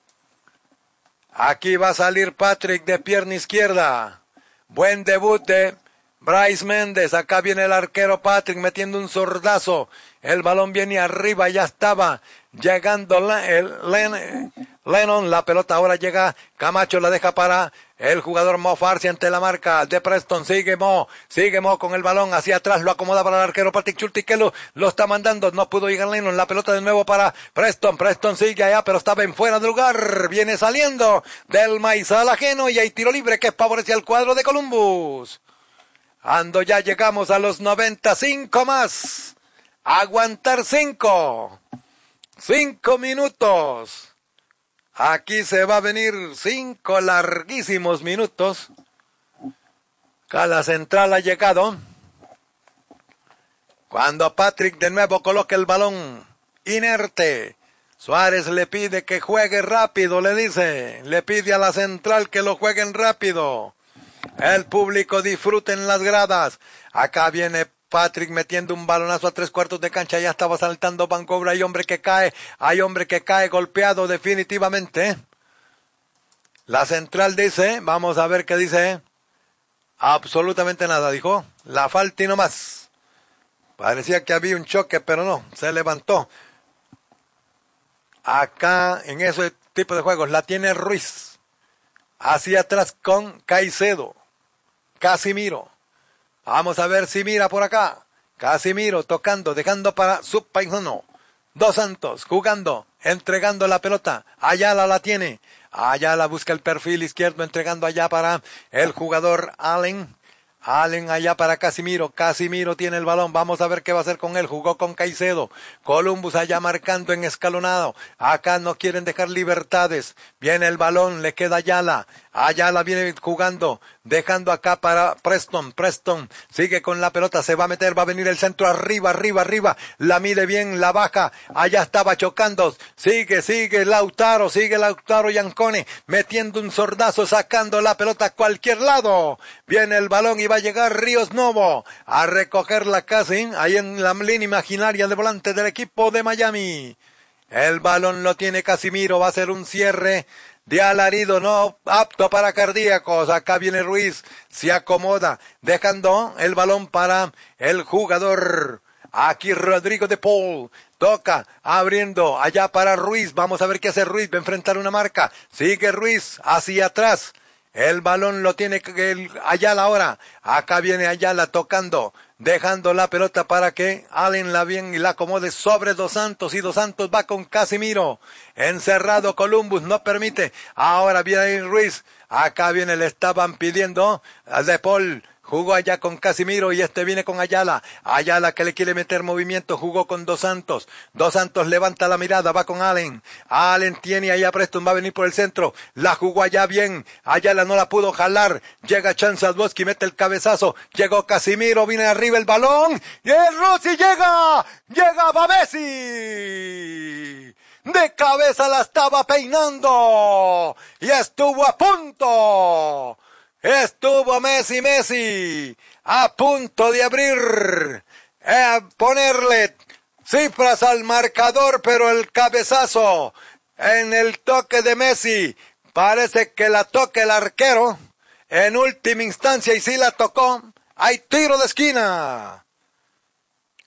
Aquí va a salir Patrick de pierna izquierda. Buen debut de Bryce Méndez. Acá viene el arquero Patrick metiendo un zordazo. El balón viene arriba, ya estaba llegando el Len, Lennon. La pelota ahora llega, Camacho la deja para el jugador Mo Farsi ante la marca de Preston. Sigue Mo, sigue Mo con el balón hacia atrás, lo acomoda para el arquero Patrick Schulte, que lo, lo está mandando. No pudo llegar Lennon, la pelota de nuevo para Preston. Preston sigue allá, pero estaba en fuera de lugar. Viene saliendo del maizal ajeno y hay tiro libre que favorece al cuadro de Columbus. Ando, ya llegamos a los noventa y cinco más. Aguantar cinco. Cinco minutos. Aquí se va a venir cinco larguísimos minutos. Acá la central ha llegado. Cuando Patrick de nuevo coloca el balón inerte. Suárez le pide que juegue rápido, le dice. Le pide a la central que lo jueguen rápido. El público disfruta en las gradas. Acá viene Patrick metiendo un balonazo a tres cuartos de cancha. Ya estaba saltando Vancouver. Hay hombre que cae. Hay hombre que cae golpeado definitivamente. La central dice, vamos a ver qué dice. Absolutamente nada, dijo. La falta y no más. Parecía que había un choque, pero no. Se levantó. Acá, en ese tipo de juegos, la tiene Ruiz. Hacia atrás con Caicedo. Casimiro. Vamos a ver si mira por acá. Casimiro tocando, dejando para su paisano. Dos Santos jugando, entregando la pelota. Ayala la tiene. Ayala busca el perfil izquierdo, entregando allá para el jugador Allen. Allen allá para Casimiro. Casimiro tiene el balón. Vamos a ver qué va a hacer con él. Jugó con Caicedo. Columbus allá marcando en escalonado. Acá no quieren dejar libertades. Viene el balón. Le queda Ayala. Ayala viene jugando. Dejando acá para Preston. Preston sigue con la pelota. Se va a meter. Va a venir el centro arriba, arriba, arriba. La mide bien, la baja. Allá estaba chocando. Sigue, sigue Lautaro. Sigue Lautaro Yancone. Metiendo un sordazo. Sacando la pelota a cualquier lado. Viene el balón y va a llegar Ríos Novo a recogerla casi ahí en la línea imaginaria de volante del equipo de Miami. El balón lo tiene Casimiro. Va a ser un cierre de alarido, no apto para cardíacos. Acá viene Ruiz, se acomoda, dejando el balón para el jugador. Aquí Rodrigo De Paul toca, abriendo allá para Ruiz. Vamos a ver qué hace Ruiz. Va a enfrentar una marca. Sigue Ruiz hacia atrás. El balón lo tiene el Ayala ahora. Acá viene Ayala tocando, dejando la pelota para que Allen la bien y la acomode sobre Dos Santos. Y Dos Santos va con Casimiro. Encerrado Columbus, no permite. Ahora viene Ruiz. Acá viene, le estaban pidiendo a De Paul. Jugó allá con Casimiro y este viene con Ayala. Ayala que le quiere meter movimiento, jugó con Dos Santos. Dos Santos levanta la mirada, va con Allen. Allen tiene allá Preston, va a venir por el centro. La jugó allá bien. Ayala no la pudo jalar. Llega Chanzadwoski, mete el cabezazo. Llegó Casimiro, viene arriba el balón. Y el Rossi llega. Llega Babesi. De cabeza la estaba peinando. Y estuvo a punto. Estuvo Messi, Messi, a punto de abrir, eh, ponerle cifras al marcador, pero el cabezazo en el toque de Messi, parece que la toca el arquero en última instancia y sí la tocó. Hay tiro de esquina.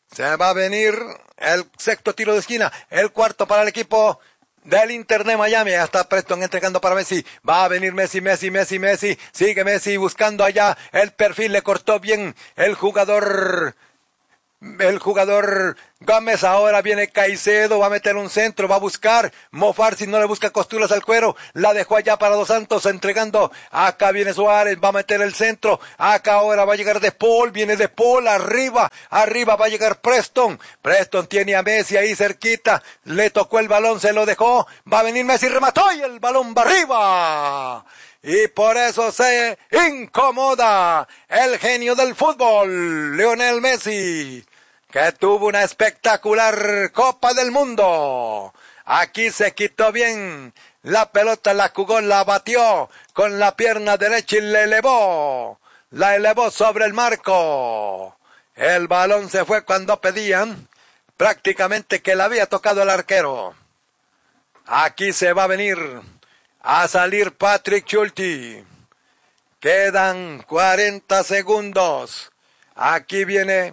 Se va a venir el sexto tiro de esquina, el cuarto para el equipo del Inter de Miami. Ya está Preston entregando para Messi. Va a venir Messi, Messi, Messi, Messi. Sigue Messi buscando allá el perfil. Le cortó bien el jugador... El jugador Gómez. Ahora viene Caicedo, va a meter un centro, va a buscar mofar si no le busca costuras al cuero, la dejó allá para Dos Santos entregando, acá viene Suárez, va a meter el centro, acá ahora va a llegar De Paul, viene De Paul, arriba, arriba va a llegar Preston, Preston tiene a Messi ahí cerquita, le tocó el balón, se lo dejó, va a venir Messi, remató y el balón va arriba. Y por eso se incomoda el genio del fútbol, Lionel Messi, que tuvo una espectacular Copa del Mundo. Aquí se quitó bien la pelota, la jugó, la batió con la pierna derecha y la elevó. La elevó sobre el marco. El balón se fue cuando pedían prácticamente que le había tocado el arquero. Aquí se va a venir a salir Patrick Schulte. Quedan cuarenta segundos. Aquí viene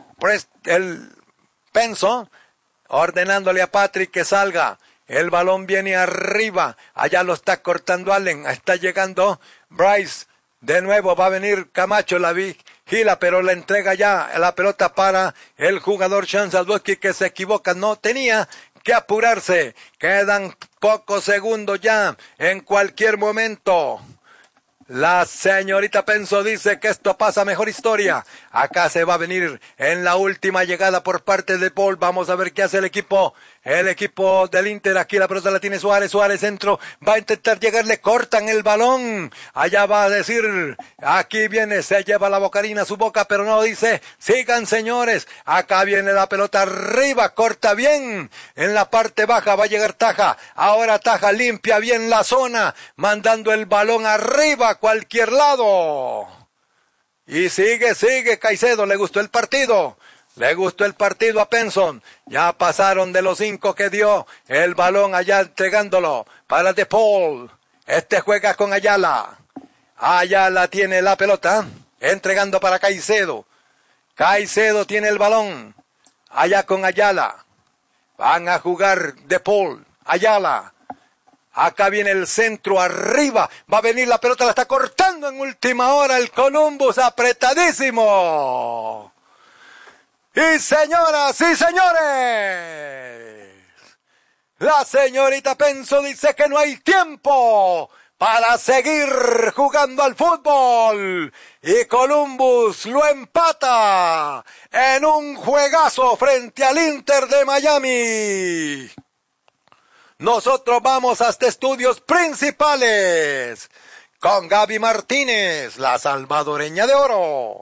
el Penso ordenándole a Patrick que salga. El balón viene arriba. Allá lo está cortando Allen. Está llegando Bryce. De nuevo va a venir Camacho, la vigila, pero le entrega ya la pelota para el jugador Sean Salvoski, que se equivoca. No tenía que apurarse. Quedan pocos segundos ya. En cualquier momento la señorita Penso dice que esto pasa a mejor historia. Acá se va a venir en la última llegada por parte de Paul. Vamos a ver qué hace el equipo. El equipo del Inter. Aquí la pelota la tiene Suárez. Suárez centro. Va a intentar llegar. Le cortan el balón. Allá va a decir. Aquí viene. Se lleva la bocarina a su boca. Pero no dice. Sigan, señores. Acá viene la pelota arriba. Corta bien. En la parte baja va a llegar Taja. Ahora Taja limpia bien la zona. Mandando el balón arriba. A cualquier lado. Y sigue, sigue Caicedo. Le gustó el partido. Le gustó el partido a Penson. Ya pasaron de los cinco que dio el balón allá entregándolo para De Paul. Este juega con Ayala. Ayala tiene la pelota. Entregando para Caicedo. Caicedo tiene el balón. Allá con Ayala. Van a jugar De Paul. Ayala. Acá viene el centro arriba. Va a venir la pelota. La está cortando en última hora el Columbus. Apretadísimo. Y señoras y señores, la señorita Penso dice que no hay tiempo para seguir jugando al fútbol. Y Columbus lo empata en un juegazo frente al Inter de Miami. Nosotros vamos hasta estudios principales con Gaby Martínez, la salvadoreña de oro.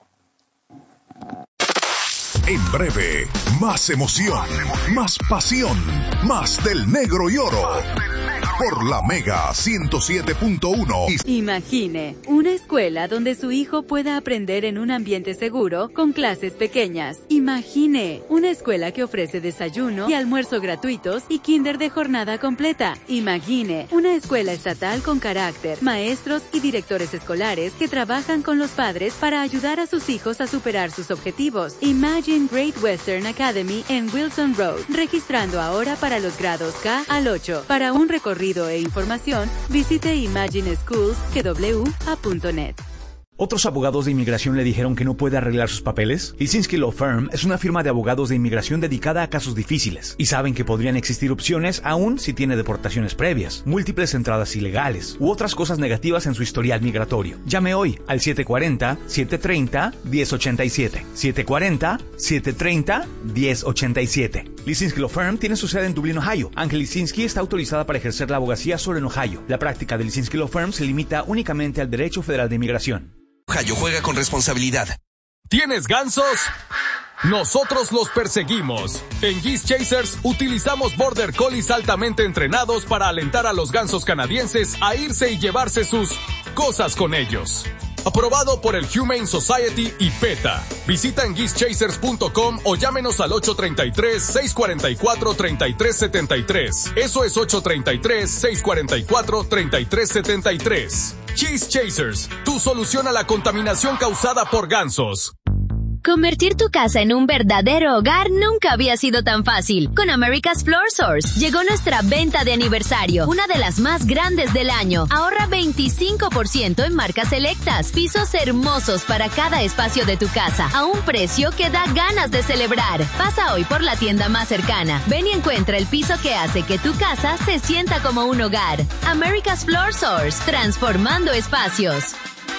En breve, más emoción, más pasión, más del negro y oro. Por la Mega ciento siete punto uno. Imagine una escuela donde su hijo pueda aprender en un ambiente seguro con clases pequeñas. Imagine una escuela que ofrece desayuno y almuerzo gratuitos y kinder de jornada completa. Imagine una escuela estatal con carácter, maestros y directores escolares que trabajan con los padres para ayudar a sus hijos a superar sus objetivos. Imagine Great Western Academy en Wilson Road, registrando ahora para los grados K al ocho. Para un recorrido e información, visite imagine schools punto net. ¿Otros abogados de inmigración le dijeron que no puede arreglar sus papeles? Lisinski Law Firm es una firma de abogados de inmigración dedicada a casos difíciles y saben que podrían existir opciones aún si tiene deportaciones previas, múltiples entradas ilegales u otras cosas negativas en su historial migratorio. Llame hoy al siete cuatro cero, siete tres cero, uno cero ocho siete. siete cuatro cero, siete tres cero, uno cero ocho siete. Lisinski Law Firm tiene su sede en Dublín, Ohio. Ángel Lisinski está autorizada para ejercer la abogacía solo en Ohio. La práctica de Lisinski Law Firm se limita únicamente al derecho federal de inmigración. Ohio, juega con responsabilidad. ¿Tienes gansos? Nosotros los perseguimos. En Geese Chasers utilizamos Border Collies altamente entrenados para alentar a los gansos canadienses a irse y llevarse sus cosas con ellos. Aprobado por el Humane Society y PETA. Visita en geese chasers punto com o llámenos al ocho tres tres, seis cuatro cuatro, tres tres siete tres. Eso es ocho tres tres, seis cuatro cuatro, tres tres siete tres. Geese Chasers, tu solución a la contaminación causada por gansos. Convertir tu casa en un verdadero hogar nunca había sido tan fácil. Con America's Floor Source llegó nuestra venta de aniversario, una de las más grandes del año. Ahorra veinticinco por ciento en marcas selectas, pisos hermosos para cada espacio de tu casa, a un precio que da ganas de celebrar. Pasa hoy por la tienda más cercana. Ven y encuentra el piso que hace que tu casa se sienta como un hogar. America's Floor Source, transformando espacios.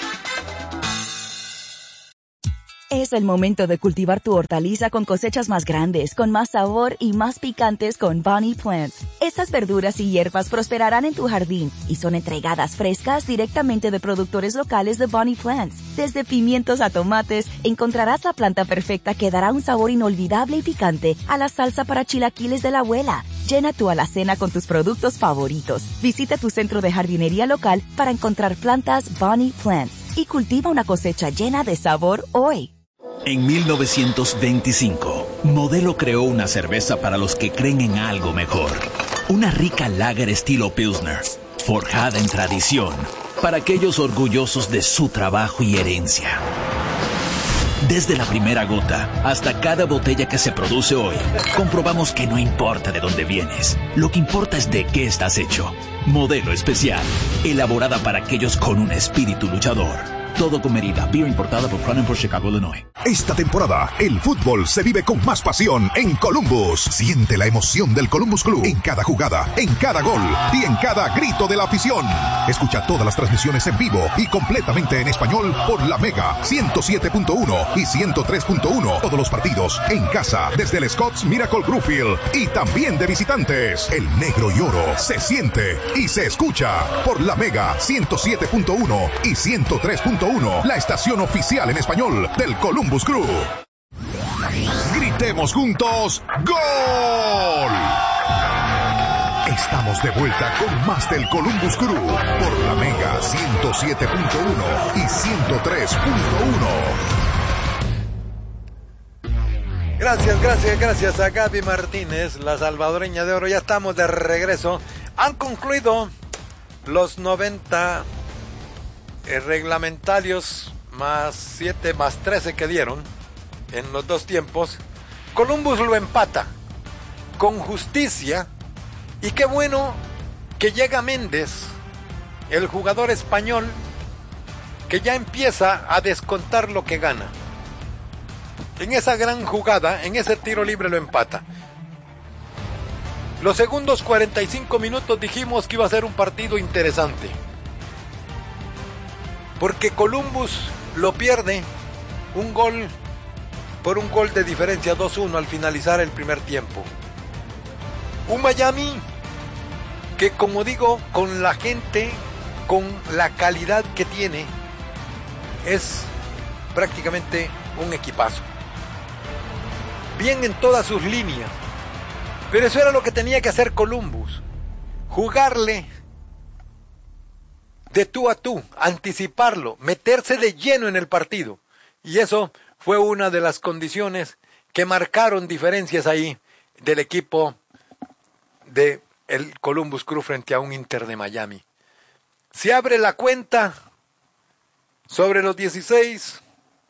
Es el momento de cultivar tu hortaliza con cosechas más grandes, con más sabor y más picantes con Bonnie Plants. Estas verduras y hierbas prosperarán en tu jardín y son entregadas frescas directamente de productores locales de Bonnie Plants. Desde pimientos a tomates, encontrarás la planta perfecta que dará un sabor inolvidable y picante a la salsa para chilaquiles de la abuela. Llena tu alacena con tus productos favoritos. Visita tu centro de jardinería local para encontrar plantas Bonnie Plants y cultiva una cosecha llena de sabor hoy. En mil novecientos veinticinco, Modelo creó una cerveza para los que creen en algo mejor. Una rica lager estilo Pilsner, forjada en tradición, para aquellos orgullosos de su trabajo y herencia. Desde la primera gota hasta cada botella que se produce hoy, comprobamos que no importa de dónde vienes, lo que importa es de qué estás hecho. Modelo Especial, elaborada para aquellos con un espíritu luchador. Todo con medida. Beer importada por Crown por Chicago, Illinois. Esta temporada, el fútbol se vive con más pasión en Columbus. Siente la emoción del Columbus Club en cada jugada, en cada gol y en cada grito de la afición. Escucha todas las transmisiones en vivo y completamente en español por la Mega ciento siete punto uno y ciento tres punto uno. Todos los partidos en casa desde el Scott's Miracle Gruffield y también de visitantes. El negro y oro se siente y se escucha por la Mega ciento siete punto uno y ciento tres punto uno, la estación oficial en español del Columbus Crew. Gritemos juntos, ¡gol! Estamos de vuelta con más del Columbus Crew por la Mega ciento siete punto uno y ciento tres punto uno. Gracias, gracias, gracias a Gaby Martínez, la salvadoreña de oro. Ya estamos de regreso. Han concluido los noventa reglamentarios más siete más trece que dieron en los dos tiempos. Columbus lo empata con justicia y qué bueno que llega Méndez, el jugador español, que ya empieza a descontar lo que gana. En esa gran jugada, en ese tiro libre lo empata. Los segundos cuarenta y cinco minutos dijimos que iba a ser un partido interesante, porque Columbus lo pierde un gol por un gol de diferencia, dos uno al finalizar el primer tiempo. Un Miami que, como digo, con la gente, con la calidad que tiene, es prácticamente un equipazo. Bien en todas sus líneas, pero eso era lo que tenía que hacer Columbus, jugarle de tú a tú, anticiparlo, meterse de lleno en el partido. Y eso fue una de las condiciones que marcaron diferencias ahí del equipo de el Columbus Crew frente a un Inter de Miami. Se abre la cuenta sobre los dieciséis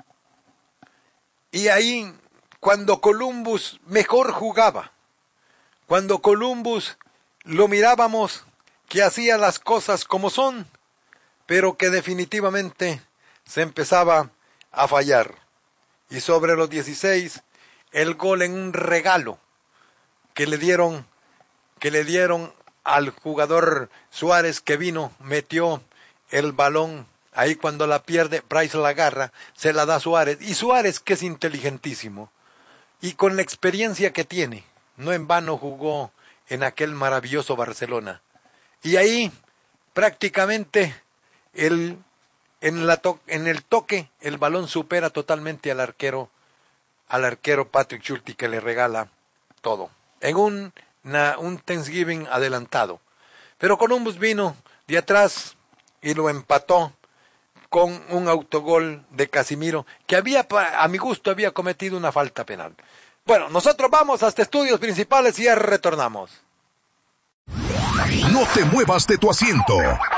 y ahí cuando Columbus mejor jugaba, cuando Columbus lo mirábamos que hacía las cosas como son, pero que definitivamente se empezaba a fallar. Y sobre los dieciséis, el gol en un regalo que le dieron, que le dieron al jugador Suárez, que vino, metió el balón, ahí cuando la pierde, Price la agarra, se la da Suárez, y Suárez, que es inteligentísimo, y con la experiencia que tiene, no en vano jugó en aquel maravilloso Barcelona, y ahí prácticamente El, en, la to, en el toque, el balón supera totalmente al arquero, al arquero Patrick Schulte, que le regala todo. En un, na, un Thanksgiving adelantado. Pero Columbus vino de atrás y lo empató con un autogol de Casimiro, que había, a mi gusto, había cometido una falta penal. Bueno, nosotros vamos hasta estudios principales y ya retornamos. No te muevas de tu asiento.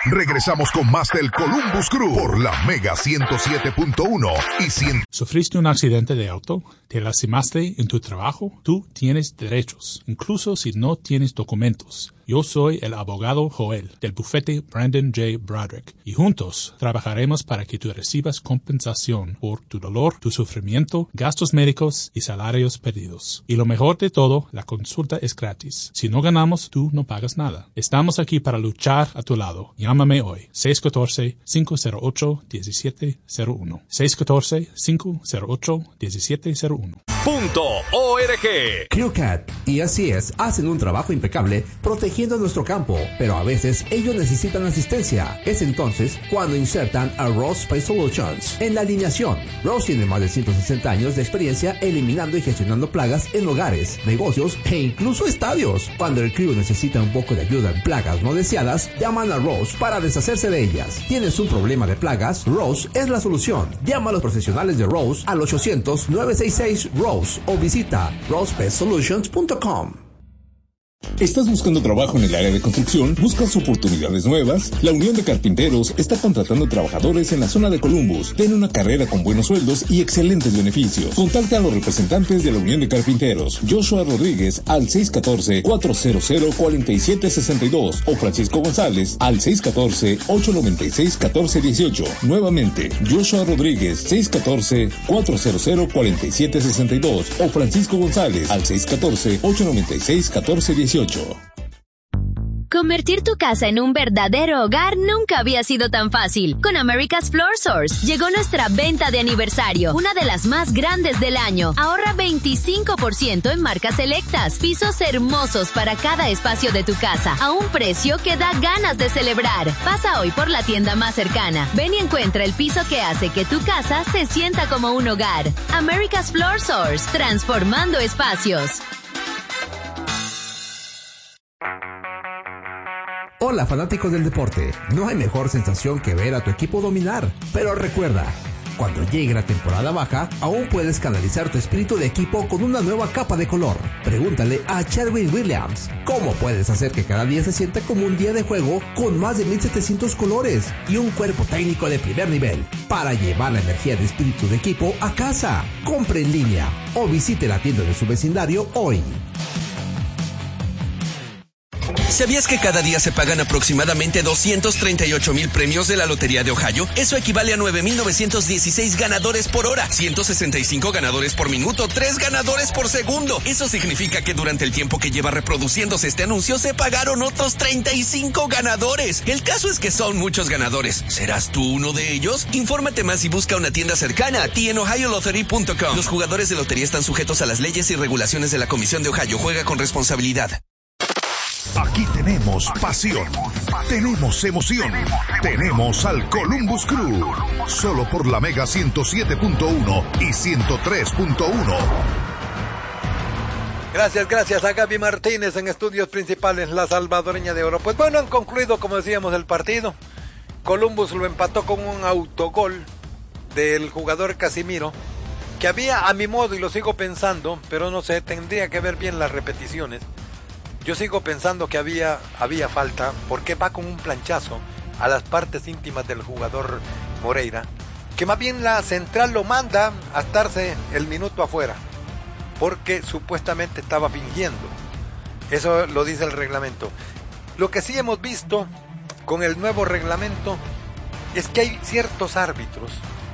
Regresamos con más del Columbus Crew por la Mega ciento siete punto uno y cien. ¿Sufriste un accidente de auto? ¿Te lastimaste en tu trabajo? Tú tienes derechos, incluso si no tienes documentos. Yo soy el abogado Joel, del bufete Brandon J. Broderick, y juntos trabajaremos para que tú recibas compensación por tu dolor, tu sufrimiento, gastos médicos y salarios perdidos. Y lo mejor de todo, la consulta es gratis. Si no ganamos, tú no pagas nada. Estamos aquí para luchar a tu lado. Llámame hoy, seis uno cuatro, cinco cero ocho, uno siete cero uno. seis uno cuatro, cinco cero ocho, uno siete cero uno. Punto org. ClearCat y así es hacen un trabajo impecable protegiendo nuestro campo, pero a veces ellos necesitan asistencia. Es entonces cuando insertan a Rose Pest Solutions en la alineación. Rose tiene más de ciento sesenta años de experiencia eliminando y gestionando plagas en hogares, negocios e incluso estadios. Cuando el crew necesita un poco de ayuda en plagas no deseadas, llaman a Rose para deshacerse de ellas. ¿Tienes un problema de plagas? Rose es la solución. Llama a los profesionales de Rose al ochocientos, nueve seis seis, Rose o visita rose pest solutions punto com. ¿Estás buscando trabajo en el área de construcción? ¿Buscas oportunidades nuevas? La Unión de Carpinteros está contratando trabajadores en la zona de Columbus. Tiene una carrera con buenos sueldos y excelentes beneficios. Contacta a los representantes de la Unión de Carpinteros, Joshua Rodríguez, al seis uno cuatro, cuatro cero cero, cuatro siete seis dos o Francisco González al seis uno cuatro, ocho nueve seis, uno cuatro uno ocho. Nuevamente, Joshua Rodríguez, seis uno cuatro, cuatro cero cero, cuatro siete seis dos o Francisco González al seis uno cuatro, ocho nueve seis, uno cuatro uno ocho. Convertir tu casa en un verdadero hogar nunca había sido tan fácil. Con America's Floor Source llegó nuestra venta de aniversario, una de las más grandes del año. Ahorra veinticinco por ciento en marcas selectas, pisos hermosos para cada espacio de tu casa, a un precio que da ganas de celebrar. Pasa hoy por la tienda más cercana. Ven y encuentra el piso que hace que tu casa se sienta como un hogar. America's Floor Source, transformando espacios. Hola fanáticos del deporte, no hay mejor sensación que ver a tu equipo dominar, pero recuerda, cuando llegue la temporada baja, aún puedes canalizar tu espíritu de equipo con una nueva capa de color. Pregúntale a Chadwick Williams, ¿cómo puedes hacer que cada día se sienta como un día de juego con más de mil setecientos colores y un cuerpo técnico de primer nivel para llevar la energía de espíritu de equipo a casa? Compre en línea o visite la tienda de su vecindario hoy. ¿Sabías que cada día se pagan aproximadamente doscientos treinta y ocho mil premios de la Lotería de Ohio? Eso equivale a nueve mil novecientos dieciséis ganadores por hora, ciento sesenta y cinco ganadores por minuto, tres ganadores por segundo. Eso significa que durante el tiempo que lleva reproduciéndose este anuncio se pagaron otros treinta y cinco ganadores. El caso es que son muchos ganadores. ¿Serás tú uno de ellos? Infórmate más y busca una tienda cercana a ti en ohio lottery punto com. Los jugadores de lotería están sujetos a las leyes y regulaciones de la Comisión de Ohio. Juega con responsabilidad. Aquí tenemos pasión, tenemos emoción, tenemos al Columbus Crew, solo por la Mega ciento siete punto uno y ciento tres punto uno. Gracias, gracias a Gaby Martínez en estudios principales, la salvadoreña de oro. Pues bueno, han concluido, como decíamos, el partido. Columbus lo empató con un autogol del jugador Casimiro, que había, a mi modo, y lo sigo pensando, pero no sé, tendría que ver bien las repeticiones. Yo sigo pensando que había, había falta, porque va con un planchazo a las partes íntimas del jugador Moreira, que más bien la central lo manda a estarse el minuto afuera, porque supuestamente estaba fingiendo. Eso lo dice el reglamento. Lo que sí hemos visto con el nuevo reglamento es que hay ciertos árbitros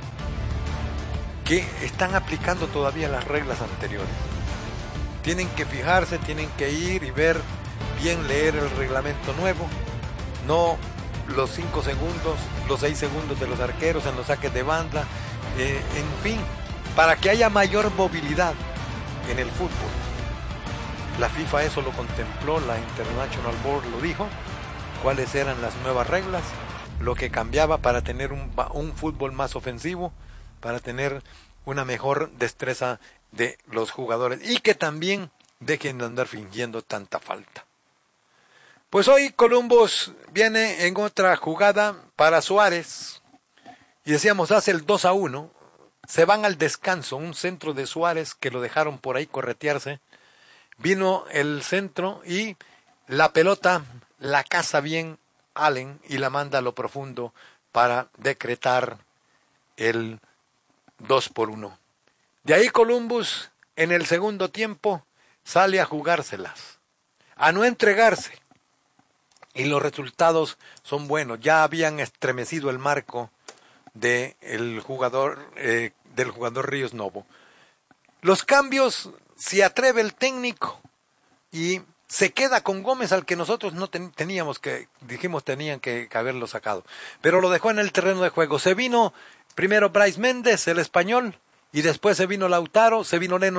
que están aplicando todavía las reglas anteriores. Tienen que fijarse, tienen que ir y ver bien, leer el reglamento nuevo, no los cinco segundos, los seis segundos de los arqueros en los saques de banda, eh, en fin, para que haya mayor movilidad en el fútbol. La FIFA eso lo contempló, la International Board lo dijo, cuáles eran las nuevas reglas, lo que cambiaba para tener un, un fútbol más ofensivo, para tener una mejor destreza de los jugadores y que también dejen de andar fingiendo tanta falta. Pues hoy Columbus viene en otra jugada para Suárez y decíamos hace el dos a uno, se van al descanso, un centro de Suárez que lo dejaron por ahí corretearse, vino el centro y la pelota la caza bien Allen y la manda a lo profundo para decretar el dos por uno. De ahí Columbus en el segundo tiempo sale a jugárselas, a no entregarse. Y los resultados son buenos. Ya habían estremecido el marco de el jugador, eh, del jugador Ríos Novo. Los cambios se atreve el técnico y se queda con Gómez, al que nosotros no ten, teníamos que, dijimos tenían que, que haberlo sacado. Pero lo dejó en el terreno de juego. Se vino primero Bryce Méndez, el español, y después se vino Lautaro, se vino Leno